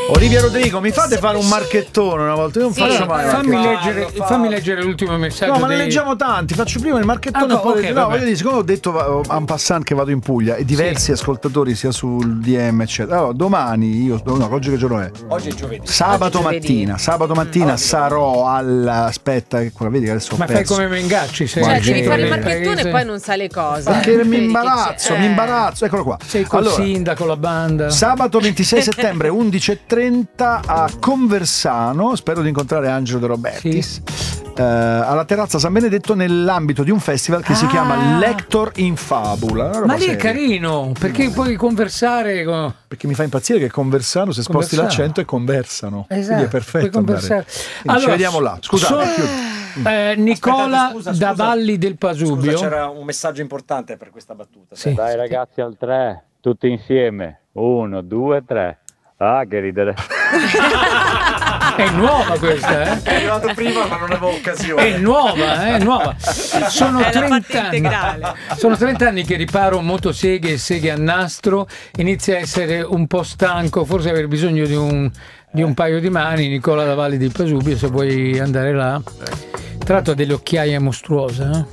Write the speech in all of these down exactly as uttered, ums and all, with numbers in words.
Olivia Rodrigo, mi fate fare un marchettone una volta? Io non Sì, faccio mai. Fammi marchettone. leggere, fammi leggere l'ultimo messaggio. No, ma ne dei... leggiamo tanti. Faccio prima il marchettone Ah, e poi ok, no, vabbè. voglio dire, siccome ho detto en passant che vado in Puglia e diversi Sì. ascoltatori sia sul D M eccetera. Allora, domani io no, oggi che giorno è? Oggi è giovedì. Sabato Oggi è giovedì. mattina, sabato mattina sarò alla aspetta che quella vedi che adesso ho Ma fai perso. come Mengacci, sei Cioè, Guarda, devi fare il eh, marchettone eh, e poi non sai le cose. Perché mi Vedi che imbarazzo, c'è- mi eh. imbarazzo, eccolo qua. Sei col Allora, sindaco, la banda. sabato ventisei settembre undici e trenta a Conversano, spero di incontrare Angelo De Robertis. eh, alla terrazza San Benedetto nell'ambito di un festival che si Ah. chiama Lector in Fabula. Una roba Ma lì è seria. carino, perché puoi conversare con... Perché mi fa impazzire che Conversano, se sposti Conversano. l'accento, è conversano. Esatto, Quindi è perfetto. puoi conversare. Andare. Quindi ci vediamo là. Scusate, sono- chiudo. eh, Nicola Aspettate, scusa, da scusa. Valli del Pasubio. Scusa, c'era un messaggio importante per questa battuta. Sì. Dai ragazzi al tre, tutti insieme. Uno, due, tre. Ah, che ridere. È nuova questa, eh? È arrivato prima ma non avevo occasione. È nuova, eh, è nuova. Sono È la trenta parte anni. integrale. Sono trenta anni che riparo motoseghe e seghe a nastro. Inizia a essere un po' stanco, forse aver bisogno di un, di un paio di mani. Nicola da Valli del Pasubio, se vuoi andare là. Tra l'altro ha delle occhiaie mostruose, eh?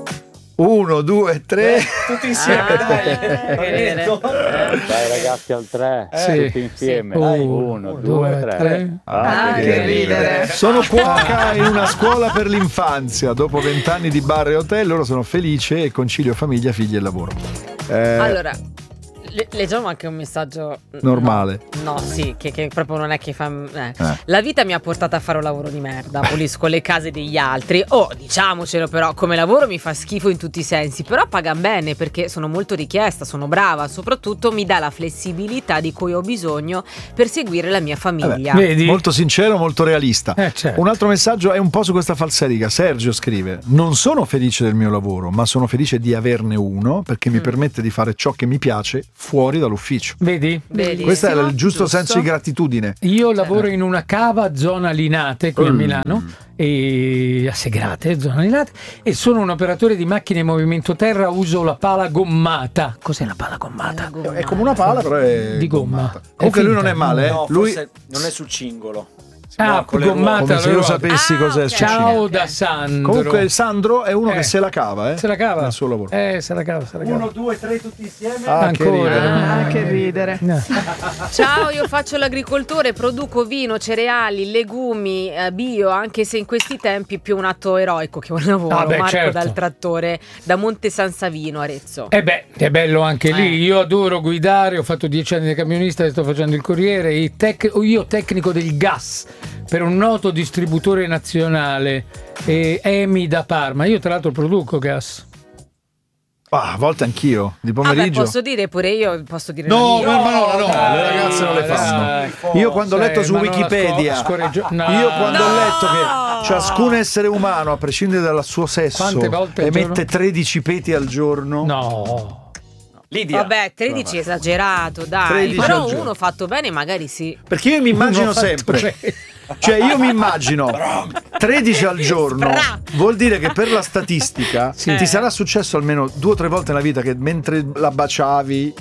Uno, due, tre. Tutti insieme, Ah, dai. eh, Non è detto. Dai ragazzi al tre, Sì. tutti insieme. Sì. Uno, due, tre. Ah, che ridere. Sono cuoca in una scuola per l'infanzia. Dopo vent'anni di bar e hotel, loro sono felice e concilio famiglia, figli e lavoro. Eh, Allora, le- leggiamo anche un messaggio Normale. No, no, sì, che, che proprio non è che fa. eh. Eh. La vita mi ha portato a fare un lavoro di merda. Pulisco le case degli altri. Oh, diciamocelo, però, come lavoro mi fa schifo in tutti i sensi. Però paga bene perché sono molto richiesta, sono brava. Soprattutto mi dà la flessibilità di cui ho bisogno per seguire la mia famiglia. Vabbè, Vedi? molto sincero, molto realista. Eh, certo. Un altro messaggio è un po' su questa falsariga. Sergio scrive: non sono felice del mio lavoro, ma sono felice di averne uno perché mi permette di fare ciò che mi piace fuori dall'ufficio. Vedi? Bellissimo. Questo è il giusto, Giusto. senso di gratitudine. Io lavoro in una cava zona Linate qui a Mm. Milano e a Segrate, zona Linate, e sono un operatore di macchine in movimento terra, uso la pala gommata. Cos'è la pala gommata? È come una pala, però è Di gomma. gommata. È Comunque lui finta. non è male, eh? No, lui forse non è sul cingolo. Si Ah, muove con le gommata. ruote. come se io allora- sapessi Ah, cos'è ok. sul Ciao cinema. da Sandro. Comunque Sandro è uno Eh. che se la cava, eh? Se la cava. Nel suo lavoro. Eh, se la cava, se la cava. Uno, due, tre, tutti insieme. Ah, che Ancora. ridere. Ah, che ridere. No. Ciao, io faccio l'agricoltore, produco vino, cereali, legumi, eh, bio, anche se in questi tempi è più un atto eroico che un lavoro. Ah, beh, Marco certo. dal trattore da Monte San Savino, Arezzo. Eh beh, è bello anche lì. Eh. Io adoro guidare, ho fatto dieci anni da camionista e sto facendo il corriere. I tec- io tecnico del gas per un noto distributore nazionale, eh, Emi da Parma. Io tra l'altro produco gas. Ah, a volte anch'io, di Vabbè, pomeriggio. posso dire pure io, posso dire No, la no, mia? no, no, no, dai, le ragazze non le dai. fanno. Io quando ho Sai, letto su ma non Wikipedia, la sco- scorreggio- no. io quando ho No! letto che ciascun essere umano, a prescindere dal suo sesso, Quante volte al emette giorno? tredici peti al giorno. No. Lidia. Vabbè, tredici è esagerato, dai. tredici al Però giorno. uno fatto bene magari sì. Perché io mi immagino Uno fatto sempre, bene. cioè io mi immagino tredici al giorno, Spra. vuol dire che per la statistica Sì. ti sarà successo almeno due o tre volte nella vita che mentre la baciavi,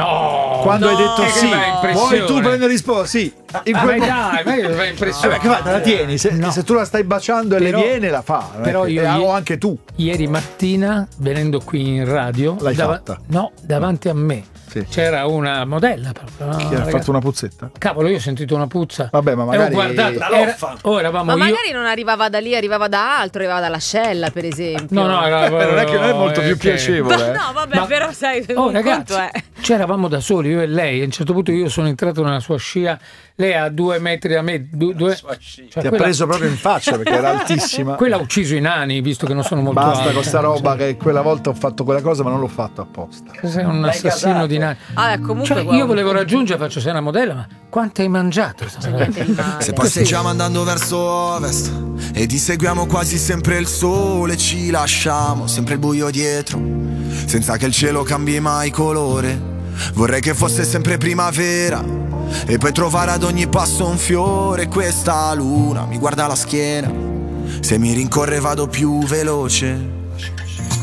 No. quando hai no. detto Che sì, bella impressione. vuoi tu prendere risposta? Sì. In Ah, quel ma mo- dai, ma che fa Eh impressione. beh, che fai, te la tieni, se, No. se tu la stai baciando e Però- le viene la fa, non è però che- io e- ieri- o anche tu. Ieri mattina, venendo qui in radio, L'hai fatta? No, davanti a me Sì. c'era una modella proprio. no, Chi ha ragazzi. fatto una puzzetta? Cavolo, io ho sentito una puzza. Vabbè, ma E magari- ho guardato. La Era... loffa. Oh, eravamo Ma io. magari non arrivava da lì, arrivava da altro, arrivava dall'ascella, per esempio. No, no, era... Eh, non è che non è molto eh, più che- piacevole. Ma eh. no, vabbè, Ma- però sai, Oh un ragazzi, conto è. c'eravamo da soli, io e lei. A un certo punto io sono entrato nella sua scia, lei a due metri da me. du- due... Sua scia. Cioè, Ti ha quella- preso proprio in faccia perché era altissima. Quella ha ucciso i nani, visto che non sono molto Basta alta. con sta roba Cioè, che quella volta ho fatto quella cosa ma non l'ho fatto apposta. sei un L'hai assassino gasato. di nani. Ah, comunque, Cioè, guarda, io volevo raggiungere, faccio sei una modella, ma quanto hai mangiato? niente di male. Se passeggiamo andando verso ovest e ti seguiamo quasi sempre il sole, ci lasciamo sempre il buio dietro, senza che il cielo cambi mai colore. Vorrei che fosse sempre primavera e poi trovare ad ogni passo un fiore. Questa luna mi guarda la schiena, se mi rincorre vado più veloce.